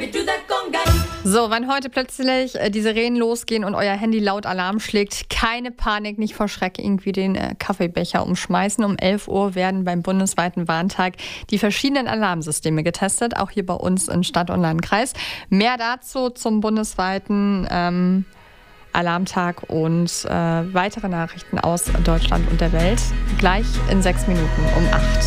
So, wenn heute plötzlich die Sirenen losgehen und euer Handy laut Alarm schlägt, keine Panik, nicht vor Schreck irgendwie den Kaffeebecher umschmeißen. Um 11 Uhr werden beim bundesweiten Warntag die verschiedenen Alarmsysteme getestet, auch hier bei uns in Stadt und Landkreis. Mehr dazu zum bundesweiten Alarmtag und weitere Nachrichten aus Deutschland und der Welt gleich in 6 Minuten um 8.